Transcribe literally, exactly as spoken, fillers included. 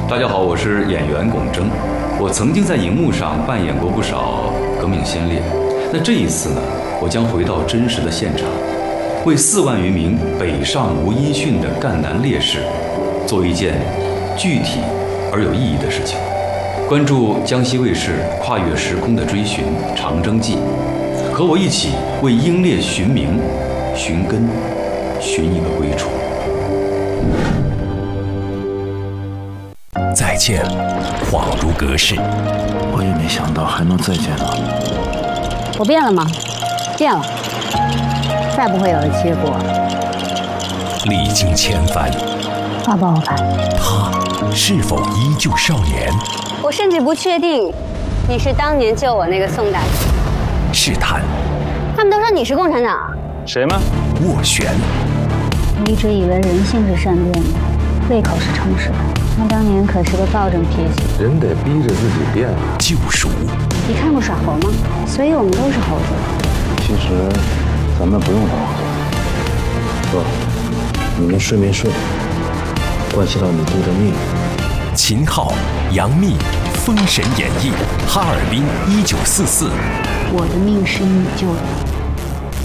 大家好，我是演员龚征。我曾经在荧幕上扮演过不少革命先烈，那这一次呢，我将回到真实的现场，为四万余名北上无音讯的赣南烈士做一件具体而有意义的事情。关注江西卫视跨越时空的追寻《长征记》，和我一起为英烈寻名、寻根、寻一个归处。 再见，恍如隔世。 我也没想到还能再见到你。 我变了吗？变了，再不会有了结果。 历经千帆， 抱抱我吧。 他是否依旧少年？ 我甚至不确定，你是当年救我那个宋大姐。 试探。 他们都说你是共产党。 谁吗？ 斡旋。 我一直以为人性是善变的，胃口是诚实的。那当年可是个暴政脾气。 人得逼着自己变。 救赎。 你看过耍猴吗？所以我们都是猴子。 其实，咱们不用当猴子。不，你们睡没睡，关系到你弟的命。 秦昊、杨幂，《封神演义》，哈尔滨一九四四。 我的命是你救的。